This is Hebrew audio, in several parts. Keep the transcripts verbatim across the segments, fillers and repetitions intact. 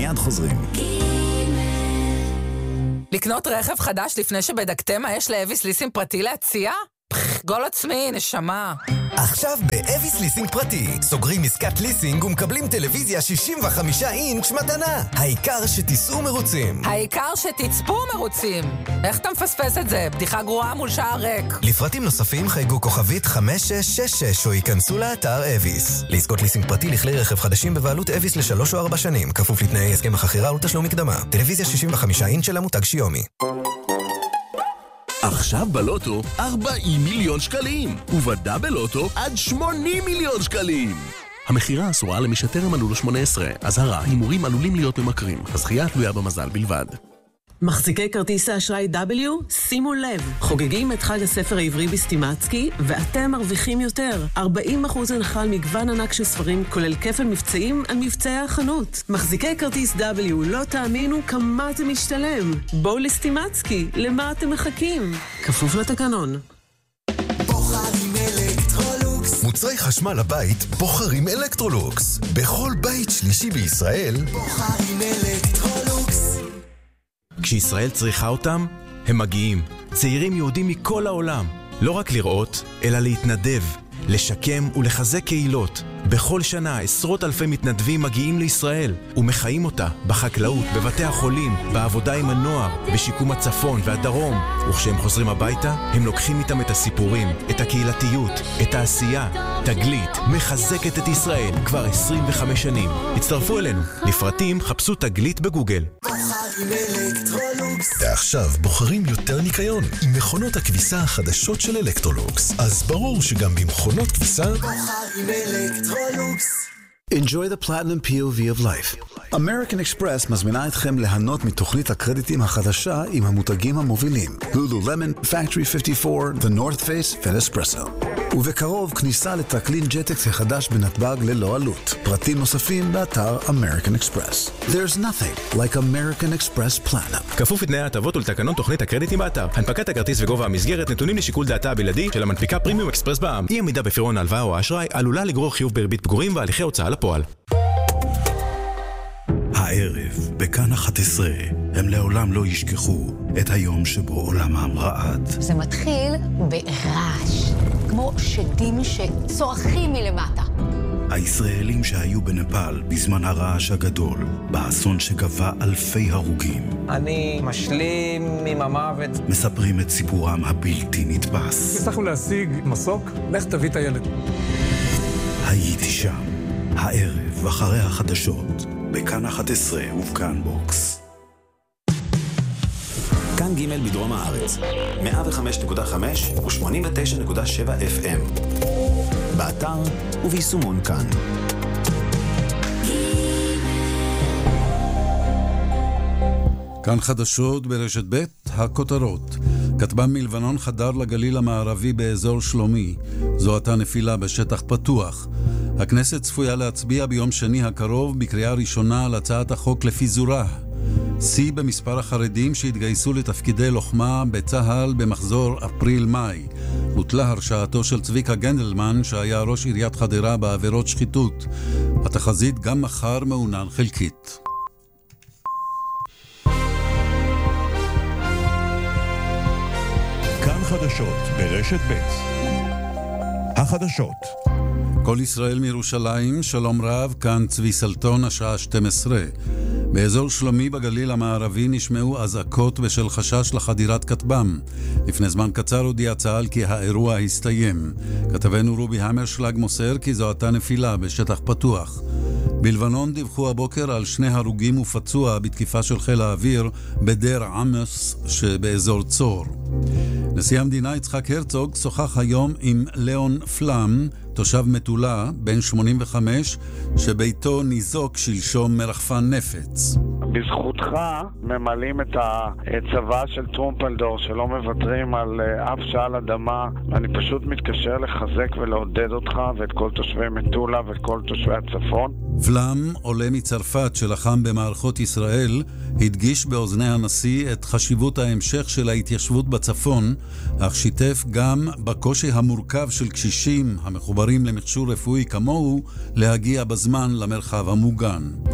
מיד חוזרים. לקנות רכב חדש לפני שבדקתם מה יש לאביס ליסינג פרטי להציע? פח, גול עצמי, נשמה. עכשיו באביס ליסינג פרטי, סוגרים עסקת ליסינג ומקבלים טלוויזיה שישים וחמישה אינץ' מתנה. העיקר שתיסעו מרוצים. העיקר שתצפו מרוצים. איך אתה מפספס את זה? בדיחה גרועה מול שער ריק. לפרטים נוספים חייגו כוכבית חמש שש שש שש או ייכנסו לאתר אביס. לעסקות ליסינג פרטי לכלי רכב חדשים בבעלות אביס לשלוש או ארבע שנים, כפוף לתנאי הסכם החכירה ולתשלום מקדמה. טלוויזיה שישים וחמישה אינץ' של המותג שיומי. עכשיו בלוטו ארבעים מיליון שקלים, ובדאבל לוטו עד שמונים מיליון שקלים. המחירה אסורה למי שטרם מלאו לו שמונה עשרה, אזהרה, הימורים עלולים להיות ממכרים, הזכייה תלויה במזל בלבד. מחזיקי כרטיס האשראי W, שימו לב, חוגגים את חג הספר העברי בסטימצקי, ואתם מרוויחים יותר. ארבעים אחוז הנחה על מגוון ענק של ספרים, כולל כפל מבצעים על מבצעי החנות. מחזיקי כרטיס W, לא תאמינו כמה זה משתלם. בואו לסטימצקי, למה אתם מחכים? כפוף לתקנון. בוחרים אלקטרולוקס. מוצרי חשמל לבית בוחרים אלקטרולוקס. בכל בית שלישי בישראל בוחרים אלקטרולוקס. כשישראל צריכה אותם, הם מגיעים. צעירים יהודים מכל העולם. לא רק לראות, אלא להתנדב, לשקם ולחזק קהילות. בכל שנה עשרות אלפי מתנדבים מגיעים לישראל ומחיים אותה בחקלאות, בבתי החולים, בעבודה עם הנוער, בשיקום הצפון והדרום. וכשהם חוזרים הביתה, הם לוקחים איתם את הסיפורים, את הקהילתיות, את העשייה. תגלית מחזקת את ישראל כבר עשרים וחמש שנים. הצטרפו אלינו. לפרטים חפשו תגלית בגוגל. ועכשיו בוחרים יותר ניקיון עם מכונות הכביסה החדשות של אלקטרולוקס. אז ברור שגם במכונות כביסה בוחרים אלקטרולוקס. Enjoy the Platinum P O V of life. American Express מזמינה אתכם ליהנות מתוכנית הקרדיטים החדשה עם המותגים המובילים. Lululemon, Factory חמישים וארבע, The North Face ו-Espresso. ובקרוב כניסה לטרקלין ג'טקס החדש בנתב"ג ללא עלות. פרטים נוספים באתר American Express. There's nothing like American Express Platinum. כפוף לתנאי ההטבות ולתקנון תוכנית הקרדיטים באתר. הנפקת הכרטיס וגובה המסגרת נתונים לשיקול דעתה הבלעדי של המנפיקה פרימיום אקספרס בע"מ. אי עמידה בפירעון ההלוואה או האשראי עלולה לגרור חיוב בריבית פיגורים והליכי הוצאה לפועל. הערב, בכאן אחת עשרה, הם לעולם לא ישכחו את היום שבו עולמם רעד. זה מתחיל ברעש, כמו שדים שצורכים מלמטה. הישראלים שהיו בנפאל בזמן הרעש הגדול, באסון שגבה אלפי הרוגים. אני משלים עם המוות. מספרים את סיפורם הבלתי נתפס. הצלחנו להשיג מסוק, לך תביא את הילד. הייתי שם, הערב אחרי החדשות, בכאן אחת עשרה ובכאן בוקס. כאן ג' בדרום הארץ, מאה וחמש נקודה חמש ו-שמונים ותשע נקודה שבע אף אם. באתר וביישומון כאן. כאן חדשות ברשת ב' הכותרות. כטב"ם מלבנון חדר לגליל המערבי באזור שלומי. זו הייתה נפילה בשטח פתוח. הכנסת צפויה להצביע ביום שני הקרוב בקריאה ראשונה על הצעת החוק לפיזורה. שיא במספר החרדים שהתגייסו לתפקידי לוחמה בצה"ל במחזור אפריל-מאי. בוטלה הרשעתו של צביקה גנדלמן שהיה ראש עיריית חדרה בעבירות שחיתות. התחזית גם מחר מעונן חלקית. כאן חדשות ברשת ב' החדשות. כל ישראל מירושלים, שלום רב, כאן צבי סלטון, השעה שתים עשרה. באזור שלומי בגליל המערבי נשמעו אזעקות בשל חשש לחדירת כטב"ם. לפני זמן קצר הודיע צה"ל כי האירוע הסתיים. כתבנו רובי המרשלג מוסר כי זו הייתה נפילה בשטח פתוח. בלבנון דיווחו הבוקר על שני הרוגים ופצוע בתקיפה של חיל האוויר בדיר עמוס שבאזור צור. נשיא המדינה יצחק הרצוג שוחח היום עם ליאון פלאם, תושב מטולה, בן שמונים וחמש, שביתו ניזוק שלשום מרחפן נפץ. בזכותך ממלאים את הצבא של טרומפלדור שלא מוותרים על אף שעל אדמה. אני פשוט מתקשר לחזק ולעודד אותך ואת כל תושבי מטולה ואת כל תושבי הצפון. פלאם, עולה מצרפת שלחם במערכות ישראל, הדגיש באוזני הנשיא את חשיבות ההמשך של ההתיישבות בצפון, אך שיתף גם בקושי המורכב של קשישים המחוברים למכשור רפואי כמוהו להגיע בזמן למרחב המוגן.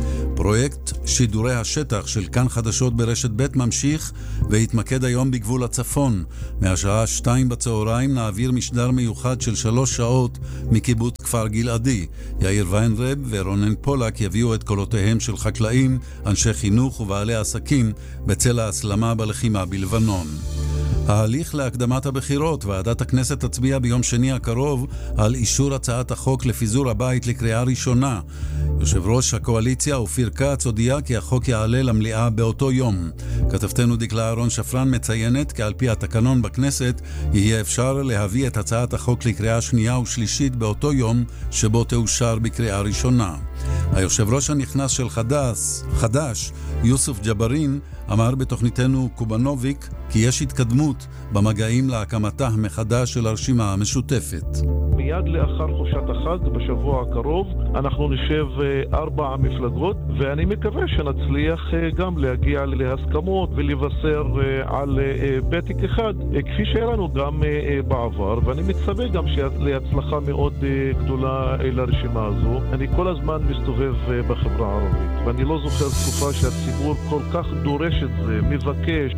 פרויקט שידורי השטח של כאן חדשות ברשת ב' ממשיך והתמקד היום בגבול הצפון. מהשעה שתיים בצהריים נעביר משדר מיוחד של שלוש שעות מקיבוץ כפר גלעדי. יאיר ויינרב ורונן פולק יביאו את קולותיהם של חקלאים, אנשי חינוך ובעלי עסקים בצל ההסלמה בלחימה בלבנון. ההליך להקדמת הבחירות, ועדת הכנסת תצביע ביום שני הקרוב על אישור הצעת החוק לפיזור הבית לקריאה ראשונה. יושב ראש הקואליציה אופיר כץ הודיע כי החוק יעלה למליאה באותו יום. כתבתנו דקלה אהרון שפרן מציינת כי על פי התקנון בכנסת יהיה אפשר להביא את הצעת החוק לקריאה שנייה ושלישית באותו יום שבו תאושר בקריאה ראשונה. היושב ראש הנכנס של חדש, חדש, יוסף ג'ברין, אמר בתוכניתנו קובנוביק כי יש התקדמות במגעים להקמתה מחדש של הרשימה המשותפת. מיד לאחר חופשת החג בשבוע הקרוב אנחנו נשב ארבע מפלגות, ואני מקווה שנצליח גם להגיע להסכמות ולבשר על בטק אחד כפי שהיה לנו גם בעבר, ואני מצפה גם להצלחה מאוד גדולה לרשימה הזו. אני כל הזמן מסתובב בחברה הערבית ואני לא זוכר תקופה שהציבור כל כך דורש את זה, מבקש.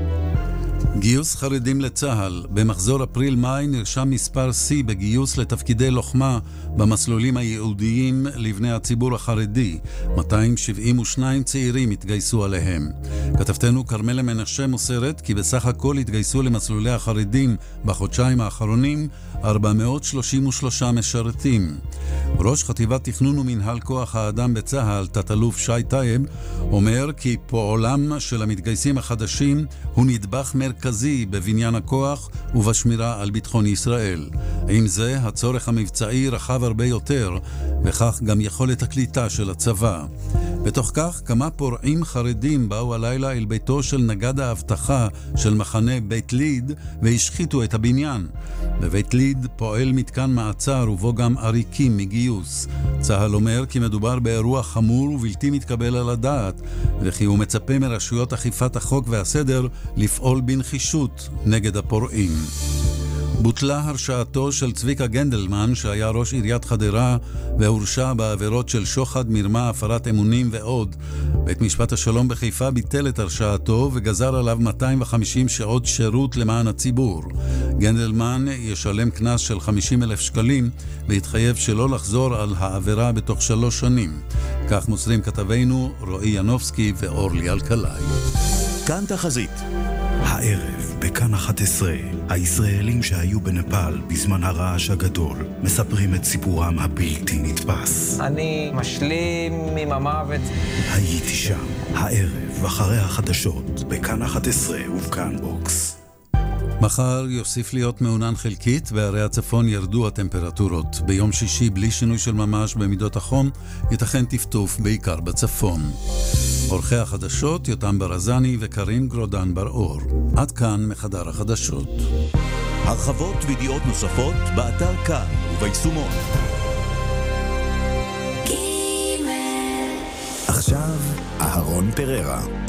גיוס חרדים לצה"ל. במחזור אפריל-מאי נרשם מספר C בגיוס לתפקידי לוחמה במסלולים הייעודיים לבני הציבור החרדי. מאתיים שבעים ושניים צעירים התגייסו עליהם. כתבתנו כרמלה מנשה מוסרת כי בסך הכל התגייסו למסלולי החרדים בחודשיים האחרונים ארבע מאות שלושים ושלושה משרתים. ראש חטיבת תכנון ומנהל כוח האדם בצה"ל, תת-אלוף שי טייב, אומר כי פועלם של המתגייסים החדשים הוא נדבך מרכזי בבניין הכוח ובשמירה על ביטחון ישראל. עם זה, הצורך המבצעי רחב הרבה יותר, וכך גם יכולת הקליטה של הצבא. בתוך כך, כמה פורעים חרדים באו הלילה אל ביתו של נגד האבטחה של מחנה בית ליד והשחיתו את הבניין. בבית ליד פועל מתקן מעצר ובו גם עריקים מגיוס. צה"ל אומר כי מדובר באירוע חמור ובלתי מתקבל על הדעת, וכי הוא מצפה מרשויות אכיפת החוק והסדר לפעול בנחישות נגד הפורעים. בוטלה הרשעתו של צביקה גנדלמן שהיה ראש עיריית חדרה והורשע בעבירות של שוחד, מרמה, הפרת אמונים ועוד. בית משפט השלום בחיפה ביטל את הרשעתו וגזר עליו מאתיים וחמישים שעות שירות למען הציבור. גנדלמן ישלם קנס של חמישים אלף שקלים והתחייב שלא לחזור על העבירה בתוך שלוש שנים. כך מוסרים כתבינו רועי ינובסקי ואורלי אלקלעי. כאן תחזית. הערב בכאן אחת עשרה, הישראלים שהיו בנפאל בזמן הרעש הגדול מספרים את סיפורם הבלתי נתפס. אני משלים עם המוות. הייתי שם. הערב אחרי החדשות בכאן אחת עשרה ובכאן בוקס. מחר יוסיף להיות מעונן חלקית, בערי הצפון ירדו הטמפרטורות. ביום שישי בלי שינוי של ממש במידות החום, ייתכן טפטוף בעיקר בצפון. עורכי החדשות יותם ברזני וקרין גרודן בר-אור. עד כאן מחדר החדשות. הרחבות וידיעות נוספות באתר כאן וביישומון. עכשיו אהרון פררה.